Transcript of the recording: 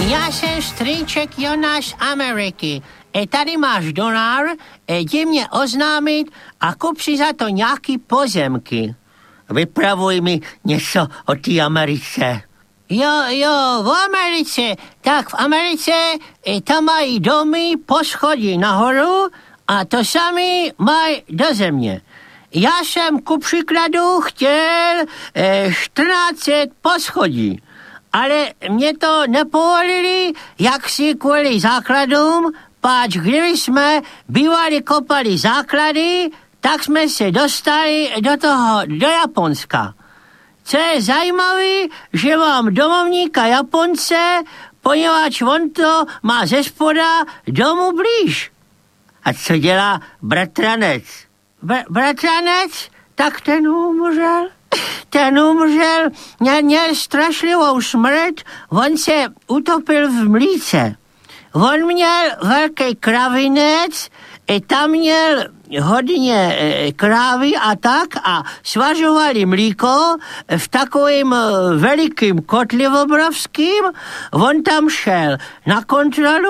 Já jsem strýček Jonáš z Ameriky. Tady máš dolar, jdi mě oznámit a kup si za to nějaký pozemky. Vypravuj mi něco o té Americe. Jo, v Americe. Tak v Americe tam mají domy po schodí nahoru a to sami mají do země. Já jsem ku příkladu chtěl 1400 poschodí, ale mě to nepovolili, jak si kvůli základům, páč kdyby jsme bývali kopali základy, tak jsme se dostali do Japonska. Co je zajímavé, že mám domovníka Japonce, poněvadž on to má ze spoda domu blíž. A co dělá bratranec? Bratranec? Tak ten umřel. Měl strašlivou smrt, on se utopil v mlýce. On měl velký kravinec, tam měl hodně krávy a tak a svařovali mlíko v takovým velikým kotli obrovským. On tam šel na kontrolu